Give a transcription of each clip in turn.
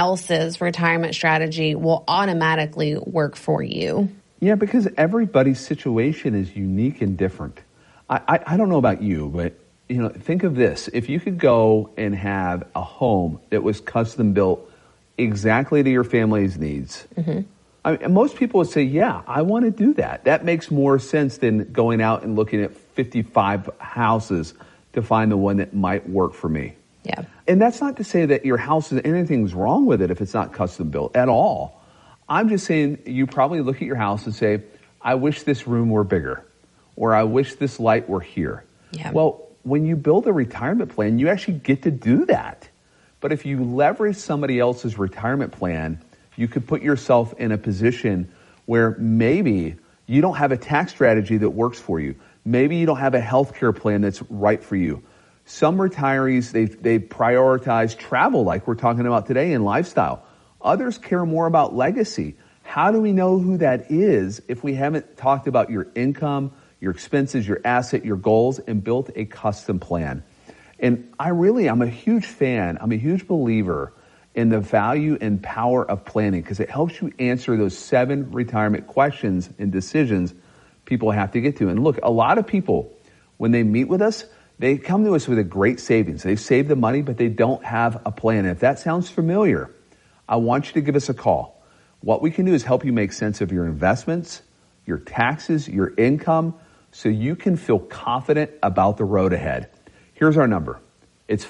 else's retirement strategy will automatically work for you. Yeah, because everybody's situation is unique and different. I don't know about you, but think of this. If you could go and have a home that was custom built exactly to your family's needs, most people would say, yeah, I want to do that. That makes more sense than going out and looking at 55 houses to find the one that might work for me. Yeah. And that's not to say that your house is anything's wrong with it if it's not custom built at all. I'm just saying you probably look at your house and say, I wish this room were bigger, or I wish this light were here. Yeah. Well, when you build a retirement plan, you actually get to do that. But if you leverage somebody else's retirement plan, you could put yourself in a position where maybe you don't have a tax strategy that works for you. Maybe you don't have a healthcare plan that's right for you. Some retirees, they prioritize travel like we're talking about today and lifestyle. Others care more about legacy. How do we know who that is if we haven't talked about your income, your expenses, your asset, your goals, and built a custom plan? And I'm a huge fan. I'm a huge believer in the value and power of planning because it helps you answer those 7 retirement questions and decisions people have to get to. And look, a lot of people, when they meet with us, they come to us with a great savings. They've saved the money, but they don't have a plan. And if that sounds familiar, I want you to give us a call. What we can do is help you make sense of your investments, your taxes, your income, so you can feel confident about the road ahead. Here's our number. It's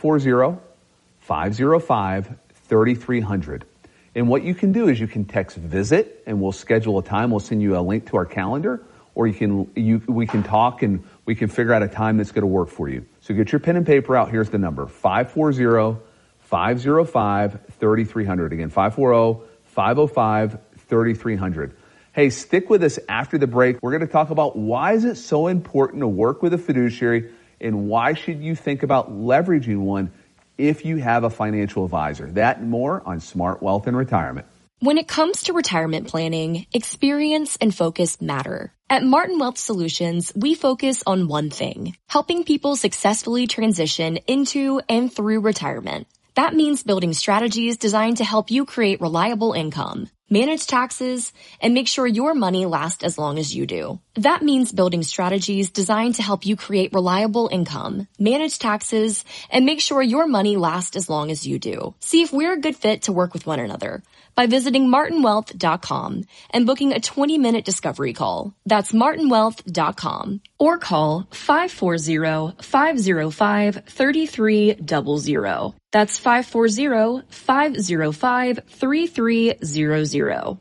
540-505-3300. And what you can do is you can text VISIT and we'll schedule a time. We'll send you a link to our calendar, or we can talk and we can figure out a time that's going to work for you. So get your pen and paper out. Here's the number, 540-505-3300. Again, 540-505-3300. Hey, stick with us after the break. We're going to talk about why is it so important to work with a fiduciary, and why should you think about leveraging one if you have a financial advisor. That and more on Smart Wealth and Retirement. When it comes to retirement planning, experience and focus matter. At Martin Wealth Solutions, we focus on one thing, helping people successfully transition into and through retirement. That means building strategies designed to help you create reliable income, manage taxes, and make sure your money lasts as long as you do. That means building strategies designed to help you create reliable income, manage taxes, and make sure your money lasts as long as you do. See if we're a good fit to work with one another by visiting martinwealth.com and booking a 20-minute discovery call. That's martinwealth.com. Or call 540-505-3300. That's 540-505-3300.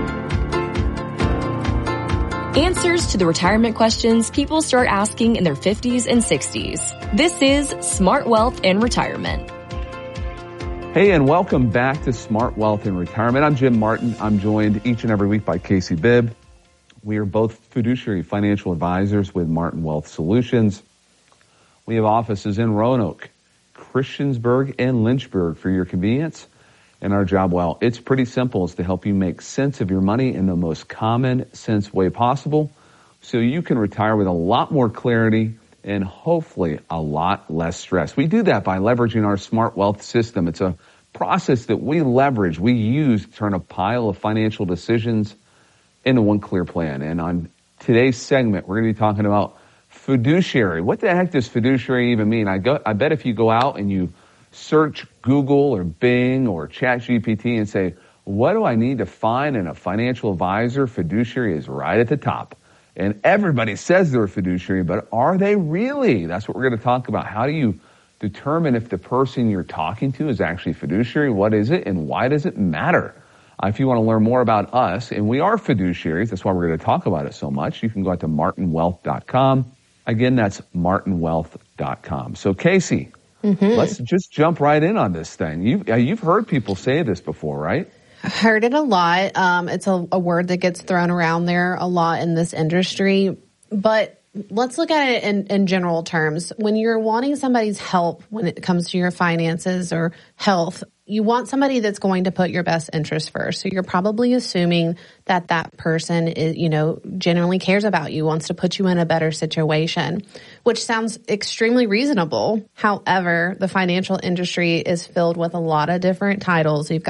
Answers to the retirement questions people start asking in their 50s and 60s. This is Smart Wealth and Retirement. Hey, and welcome back to Smart Wealth and Retirement. I'm Jim Martin. I'm joined each and every week by Casey Bibb. We are both fiduciary financial advisors with Martin Wealth Solutions. We have offices in Roanoke, Christiansburg, and Lynchburg for your convenience. And our job, well, it's pretty simple. It's to help you make sense of your money in the most common sense way possible so you can retire with a lot more clarity and hopefully a lot less stress. We do that by leveraging our Smart Wealth system. It's a process that we leverage, we use to turn a pile of financial decisions into one clear plan. And on today's segment, we're going to be talking about fiduciary. What the heck does fiduciary even mean? I bet if you go out and you search Google or Bing or ChatGPT and say, what do I need to find in a financial advisor? Fiduciary is right at the top. And everybody says they're a fiduciary, but are they really? That's what we're going to talk about. How do you determine if the person you're talking to is actually fiduciary? What is it, and why does it matter? If you want to learn more about us, and we are fiduciaries, that's why we're going to talk about it so much, you can go out to martinwealth.com. Again, that's martinwealth.com. So, Casey, let's just jump right in on this thing. You've heard people say this before, right? I've heard it a lot. It's a word that gets thrown around there a lot in this industry. But let's look at it in general terms. When you're wanting somebody's help when it comes to your finances or health, you want somebody that's going to put your best interest first. So you're probably assuming that that person is, genuinely cares about you, wants to put you in a better situation, which sounds extremely reasonable. However, the financial industry is filled with a lot of different titles. You've